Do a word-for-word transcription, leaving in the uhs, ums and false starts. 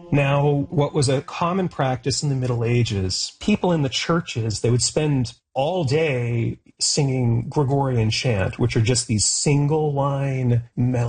Now, what was a common practice in the Middle Ages, people in the churches, they would spend all day singing Gregorian chant, which are just these single line melodies